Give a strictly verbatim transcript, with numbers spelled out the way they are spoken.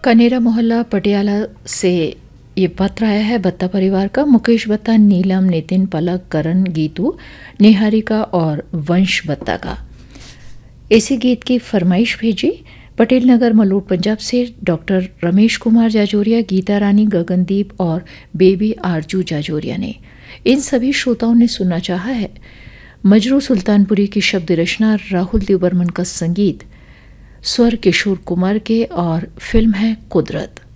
कनेरा मोहल्ला पटियाला से ये पत्र आया है बत्ता परिवार का। मुकेश बत्ता, नीलम, नितिन, पलक, करण, गीतू, निहारिका और वंश बत्ता का इसी गीत की फरमाइश भेजी पटेल नगर मलोट पंजाब से डॉक्टर रमेश कुमार जाजोरिया, गीता रानी, गगनदीप और बेबी आरजू जाजोरिया ने। इन सभी श्रोताओं ने सुनना चाहा है मजरू सुल्तानपुरी की शब्द रचना, राहुल देव बर्मन का संगीत, स्वर किशोर कुमार के और फिल्म है कुदरत।